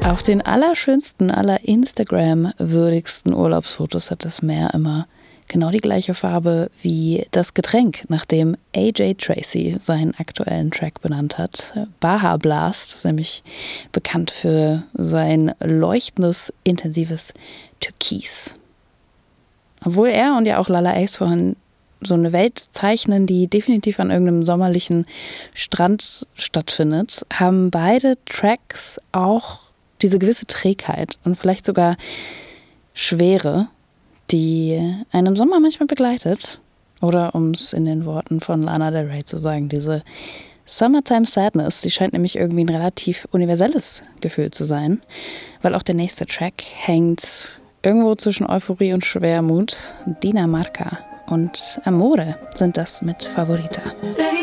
Auf den allerschönsten, aller Instagram-würdigsten Urlaubsfotos hat das Meer immer genau die gleiche Farbe wie das Getränk, nach dem AJ Tracey seinen aktuellen Track benannt hat. Baja Blast ist nämlich bekannt für sein leuchtendes, intensives Türkis. Obwohl er und ja auch Lala Ace vorhin so eine Welt zeichnen, die definitiv an irgendeinem sommerlichen Strand stattfindet, haben beide Tracks auch diese gewisse Trägheit und vielleicht sogar Schwere, die einen im Sommer manchmal begleitet. Oder um es in den Worten von Lana Del Rey zu sagen, diese Summertime Sadness, die scheint nämlich irgendwie ein relativ universelles Gefühl zu sein, weil auch der nächste Track hängt irgendwo zwischen Euphorie und Schwermut. Dinamarca und Amore sind das mit Favorita.